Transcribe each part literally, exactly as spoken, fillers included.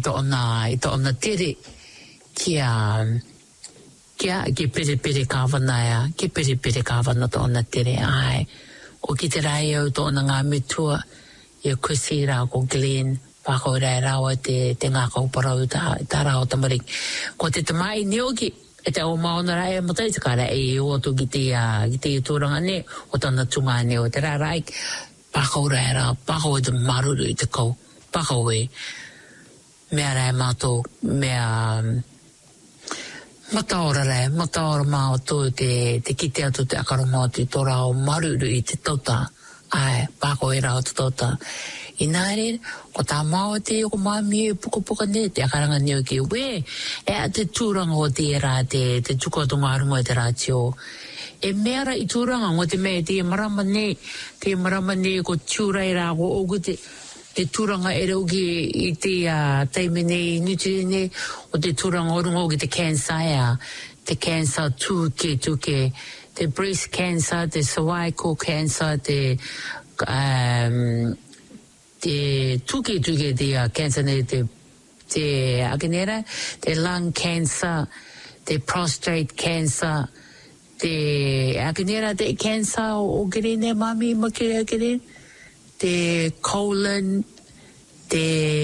to ona, i to ona tere kia, kia ki pere pere kawanaya, ki pere pere kawana to ona tere ai. O ki te rai au to ona ngā mitua, i kusi rā ko Glenn, whakau rai rawa te, te ngā kauparau ta, ta rao tamarik. Ko te tamai ni oki, e te o maona rai e matai te kara e o tu ki te, uh, ki te tūranga ne, o tana tunga ne o te rā rai, whakau rai rā, whakau e te maruru i te kau, whakau e, mea rai mātou, mea, mataora rai, mataora māo tō te, te kite atu te akaro māo te tō rao maruru i te tauta, ai, whakau e rao te tauta. I nāre, ko tā māo te o ko māmi e puka puka ne, te akaranga neo ki we, e a te tūranga o te rā, te, te tuko ato ngārunga i te rā tio. E mea ra i tūranga, o te mea te marama ne, te marama ne ko tūrai rā, ko ogu te, te tūranga e rau ki i te uh, teime ne, nutiri ne, o te tūranga o runga o ki te cancer, te cancer tūke, tūke, te breast cancer, te cervical cancer, te, um, te tuke tuke te uh, cancer ne, te, te akenera, te lung cancer, te prostate cancer, te akenera te cancer o kere ne mami makere akere, te colon, te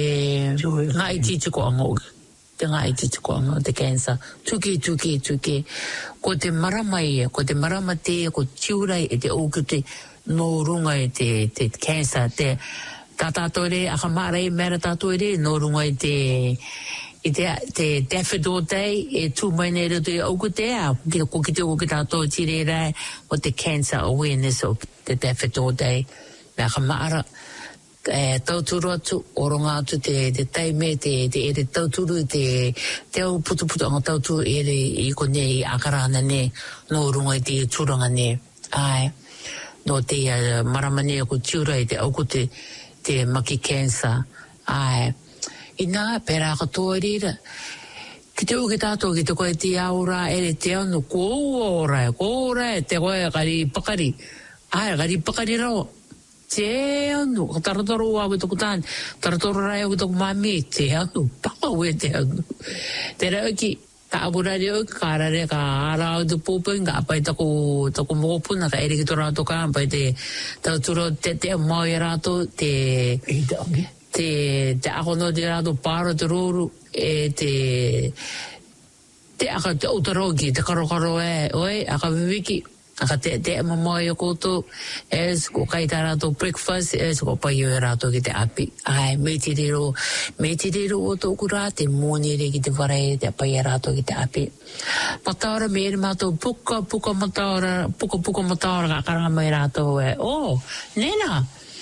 ngā iti tuko angoga, te ngā iti tuko angoga, te cancer, tuke tuke tuke, ko te marama ia, ko te marama te, ko tiurai e te oku te no runga e te, te cancer, te tā tātou re, aka mara e mera tātou re, nō runga i te, i te, te Daffodil Day, e tū mai nei rato i auku te a, ko ki te o ki tātou tire rai, o te cancer awareness o te Daffodil Day. Me aka mara, e, tauturu atu, oronga atu te, te teime, te, te ere tauturu, te, te au putu putu anga tauturu ere i ko nei akarana ne, nō runga i te tūranga ne. Ai, no te uh, maramane ko tiura i te auku te, te maki cancer. Ai, i nā, pera ka tō rira. Ki te uke tātou ki te koe te aura ere te anu, ko ora, ko ora, te koe kari pakari. Ai, kari pakari rao. Te anu, ka taratoro ua ki toku tāni, taratoro rai o ki toku mami, te anu, pakawe te anu. Te rao ki, ka aburari o ka arare, ka ara o te pōpun, ka apai taku, taku mokopuna, ka ere ki tō rātou ka, apai te tauturo te te mau i rātou, te, te, te akono te rātou pāro te rōru, e te, te aka te utaroki, te karokaro e, oi, aka viviki, aka te te mamau i o koutou, es ko kai tā rātou breakfast, es ko pai o i rātou ki te api. Ai, me te riro, me te riro o tōku rā, te mōnere ki te wharai, te pai i rātou ki te api. Mataora me ere mātou, puka, puka mataora, puka, puka mataora, ka karanga mai rātou e, oh, nena,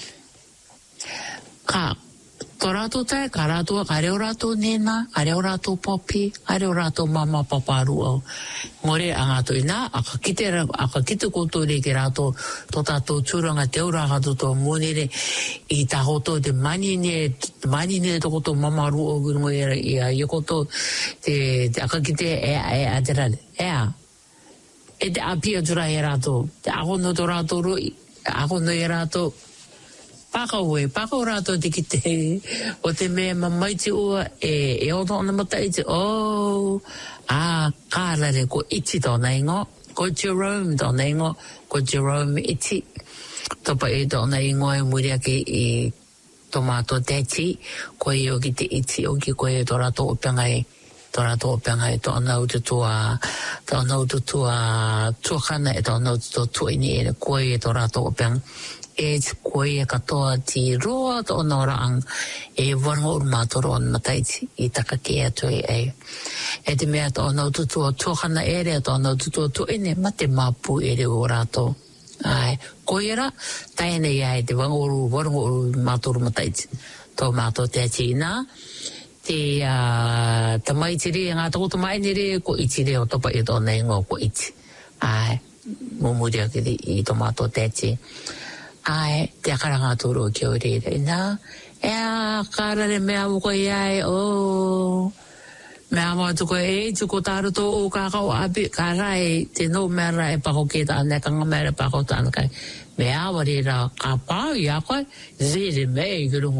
ka, tō rātou tai, ka rātou, ka reo rātou nena, ka reo rātou popi, ka reo rātou mama paparu au. Ngore a ngātou ina, aka kite, aka kite koutou re ke rātou, tō tātou tūranga te ura kātou tō mōnere, i tā koutou te mani ne, mani ne tō koutou mamaru au gurungo i a i koutou, te, te aka kite e a, e a te rale, e a. E te api atura e rātou, te akono tō rātou roi, akono e rātou, pakau e, pakau rātou te ki te, o te mea mamaiti ua, e, e o tōna matai te, o, a, kārare, ko iti tōna ingo, ko Jerome tōna ingo, ko Jerome iti, topa e tōna ingo e muri ake i tō mātou tēti, ko e o ki te iti, o ki ko e tō rātou opengai, tō rātou opengai, tōna utu tua, tōna utu tua, tuakana e tōna utu tua tuini e, ko e tō rātou opengai, e te koe e katoa ti roa to ono raang e waranga uru mātoro on mataiti i taka ke atu e e. E te mea to ono tutua tuakana ere to ono tutua tuine ma te mapu ere o rato. Ai, koe era, taine ia e te wanga uru, waranga uru mātoro mataiti. Tō mātoro te ati ina, te uh, tamaitiri ngā tako tamainiri ko itiri o topa i tō nei ngō ko iti. Ai, mumuri ake i tō mātoro te ati. Ai, te akaranga tōro ki o reira. Ina, e a kārare mea wako i ai, o, mea mā tuko e, tuko tāru tō o kākau api, kā rai, te no mea rai pako ke tāne, kanga mea rai pako tāne kai. Mea awa reira, kā pāu i a koe, zere mea i kurungu.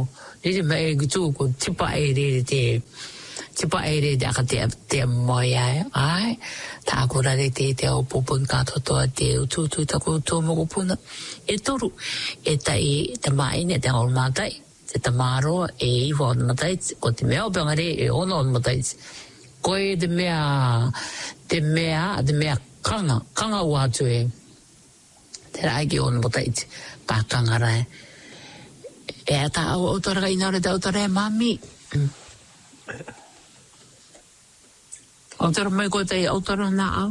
Iri mai tu ko tipa ere te tipa ere de aka te te mai ai ai ta ko ra te te o popon ka to to te tu tu ta ko to mo ko puna e toru e tai te mai ne te o matai te tamaro e i von matai ko te mea o bangare e ono on matai ko e te mea te mea te mea kanga kanga wa tu e te rai ki on matai ka kanga rai e ta o to ra ina re ta o to re mami o to mai ko te o to na au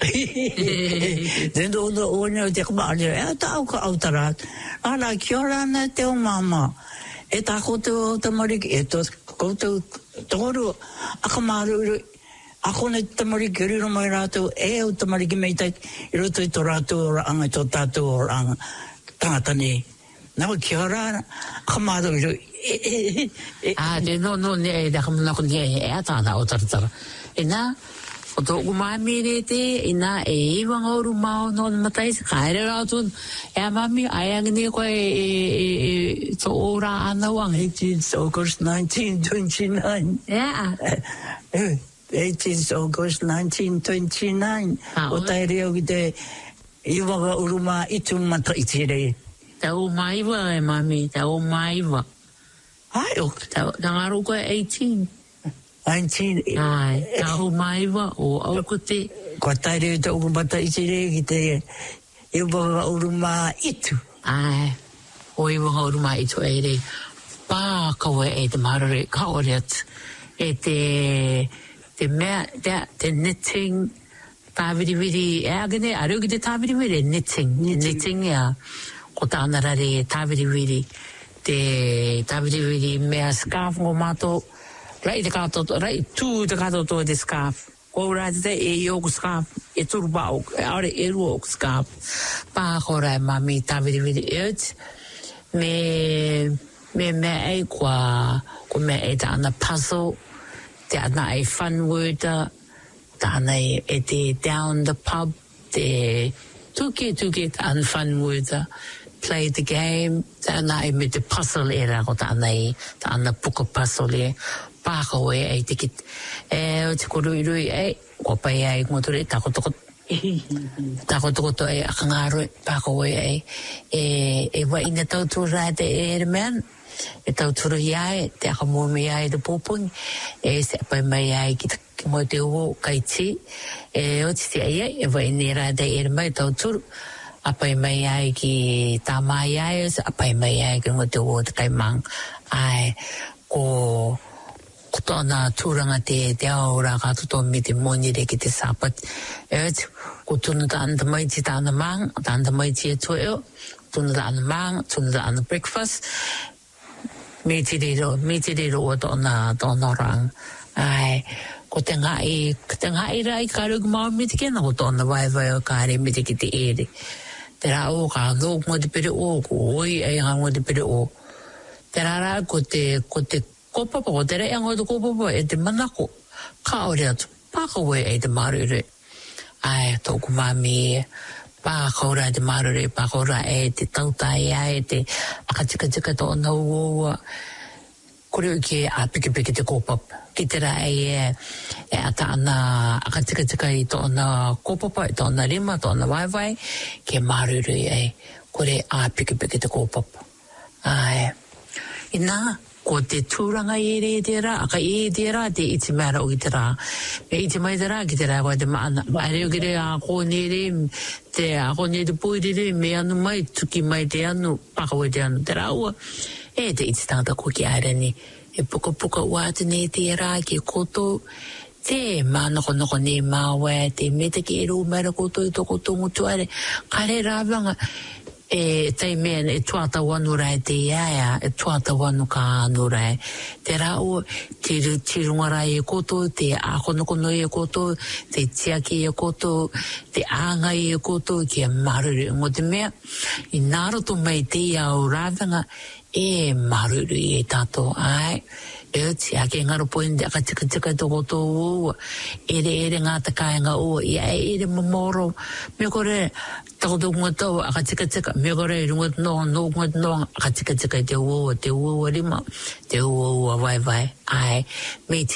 Dentro do olho de cobalho é ta o autorat ana kiora na te o mama e ta ko to to mori e to ko to toru akamaru ako na te mori kiri no mai rato e o te mori ki meitai i roto i to rato anga to tato anga tangata ni na kiora akamaru ah de no no ne da kam na ko ne e ta na o ta ta e na o to ku mami re te e na e wa ngoru ma no matai se kaire ra tu e mami ai ang ni ko e to ora ana wang eighteenth August nineteen twenty-nine yeah eighteenth August nineteen twenty-nine o tai reo ki te i wa uruma i tu matai tire ta o mai wa e mami ta o mai wa ai o ta ngaru ko eighteen nineteen ai ta o mai wa o au ko te ko tai reo te o matai tire ki te i wa uruma i tu ai o i wa uruma i tu e re pa ka we e te marare ka o re e te te mea te te knitting tāwiri wiri e agane aru ki te tāwiri wiri knitting knitting ya ko tāna rare tāwiri wiri te tāwiri wiri mea scarf ngō mātou rai te kato rai tū te kato tō te scarf ko rai te e i oku scarf e turu pa oku e aure e rua oku scarf pā ko rai mami tāwiri wiri eut me me mea e kua ko mea e tāna puzzle te ana e fun word te ana e te down the pub te tuke tuke te ana fun word play the game te ana e me te puzzle era ko te ana e te ana puka puzzle e pāka oe e te kit e o te korui rui e ko pai e ngotore tako toko tako toko to e akangaro pāka oe e e e wa ina tau tūra te e man e tau turu iai, te aka mōmi iai te pōpung, e se apai mai iai ki te mo te uo kai ti, e o ti te aia, e vai nera te ere mai tau turu, apai mai iai ki tā mai iai, se apai mai iai ki mo te uo te kai mang, ai, ko ko tōna tūranga te te aura kātoto me te mōnire ki te sāpat, e o ti, ko tūna ta anda mai ti tāna mang, ta anda mai ti e tō eo, tūna ta anda mang, tūna ta anda breakfast, me te rero, me te rero o tōna, tōna rang. Ai, ko te ngai, ko te ngai rai kāru ki mau me te kena ko tōna vai vai o kāre me te ki te ere. Te rā o kā ngō ngō te pere o, ko oi ai ngā ngō te pere o. Te rā rā ko te, ko te kopapa, ko te rei ngō te kopapa e te manako. Ka ore atu, pāka oe e te marure. Ai, tōku mami e. Pākaura te marure, pākaura e te tautai ai, te akatika-tika tōna uoua. Kore uki e a piki-piki te kōpapa. Ki te rā e e ata ana akatika-tika i tōna kōpapa, i tōna rima, tōna waiwai, ke marure e kore a piki-piki te kōpapa. Ai, ina, ko te tūranga i re te rā, aka i te rā, te iti mara o i te rā. Me iti mai te rā, ki te rā, koe te maana. Mai reo ki re a kōne re, te a kōne te pōi re, me anu mai, tuki mai te anu, pakawe te anu. Te rā ua, e te iti tangata ko ki airani. E puka puka ua te ne te rā, ki koto, te mānoko noko ne māwe, te meta ki e rū mera koto i toko tongu tuare. Kare rā wanga, e tai mea e tuata wanu rai te iaia, e tuata wanu ka anu rai. Te rao, te tirunga rai e koto, te akonokono e koto, te tiaki e koto, te anga e koto, ki a maruru. Ngo te mea, i nāroto mai te iau rāwanga, e maruru i e tato ai e ti a ke ngaro pointe aka tika tika toko tō ua ere ere ngā takaenga ua i e ere mamoro me kore tako tō kunga tau aka tika tika me kore runga tō no kunga tō aka tika tika te ua te ua rima te ua ua vai vai ai me